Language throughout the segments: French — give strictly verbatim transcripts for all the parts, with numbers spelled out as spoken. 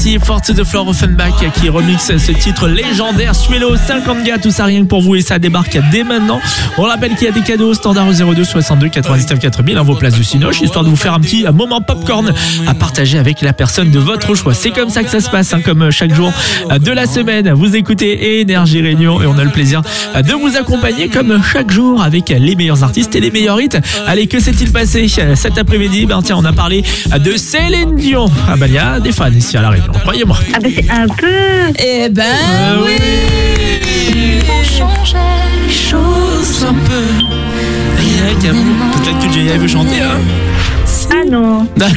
Forte de Flore Offenbach qui remixe ce titre légendaire Suelo cinquante gars, tout ça rien que pour vous et ça débarque dès maintenant. On rappelle qu'il y a des cadeaux standard au zéro deux soixante-deux quatre-vingt-dix-neuf quatre mille, hein, vos places de Cinoche, histoire de vous faire un petit moment popcorn à partager avec la personne de votre choix. C'est comme ça que ça se passe, hein, comme chaque jour de la semaine. Vous écoutez Énergie Réunion et on a le plaisir de vous accompagner comme chaque jour avec les meilleurs artistes et les meilleurs hits. Allez, que s'est-il passé cet après-midi? Ben tiens, on a parlé de Céline Dion. Ah ben il y a des fans ici à la Réunion, croyez-moi. Ah ben c'est un peu... Eh ben euh, oui, oui. On changeait les choses un peu. Peut-être que Jaya veut chanter, hein? Ah non. C'est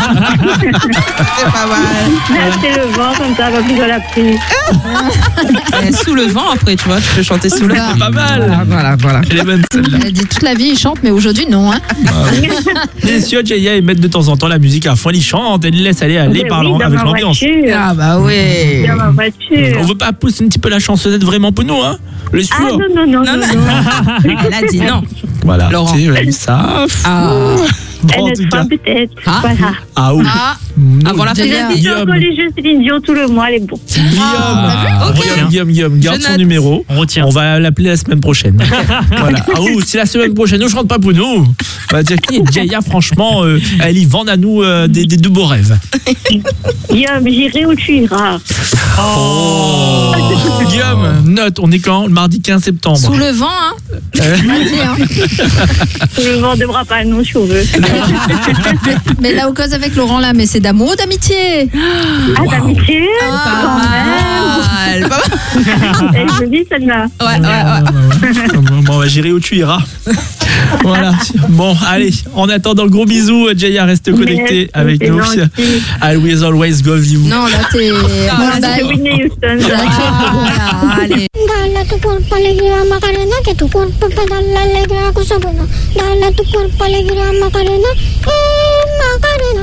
pas mal. C'est le vent comme ça, pas plus de la pluie. Sous le vent après, tu vois, tu peux chanter sous le vent. C'est pas mal. Voilà, voilà, voilà. Elle est bonne celle-là. Elle dit toute la vie il chante, mais aujourd'hui non. Hein. Bien sûr, Jaya, ils mettent de temps en temps la musique à fond, ils chantent, elle laisse aller, aller Oui, parlant dans avec ma l'ambiance. voiture. Ah bah oui. Dans ma voiture. On veut pas pousser un petit peu la chansonnette vraiment pour nous, hein? Le sûr. Ah non, non, non, non, non. Elle a dit non. Voilà, Laurent. tu sais, ça. Ah. Bon, en Elle tout est cas. peut-être. Ah. Voilà. Ah oui. Ah, Avant la fin de Jaya. l'année. J'ai encore les jeux Céline Dion tout le mois, elle est bon. Guillaume, Ah, ok. Guillaume, Guillaume, Guillaume, garde Je son note. numéro. On retient. On va l'appeler la semaine prochaine. Voilà. Ah oui, si la semaine prochaine ne chante pas pour nous, on va dire qui Jaya, franchement, euh, elle y vend à nous euh, des, des de beaux rêves. Guillaume, j'irai où tu iras. Oh. Guillaume, note, on est quand? Le mardi quinze septembre. sous le vent, hein. Euh, Vas-y, hein. Le vent ne bras pas, non, si on veut. Mais là, au cause avec Laurent, là, mais c'est d'amour ou d'amitié? Ah, Wow. d'amitié. Pas quand même. mal. Pas mal. Elle est jolie, celle-là. Ouais, ouais, ouais. Bon, bah, j'irai où tu iras. Voilà. Bon, allez. En attendant, gros bisous. Jaya, reste connecté Merci, avec c'est nous. gentil. I will always go with you. Non, là, t'es. Ah, Bon, Ah, bah, c'est Whitney Houston. là, Ah, allez. Dala tu cuerpo alegría Macarena, que tu cuerpo para dar la alegría cosa buena. Dala tu cuerpo alegría Macarena, eh Macarena.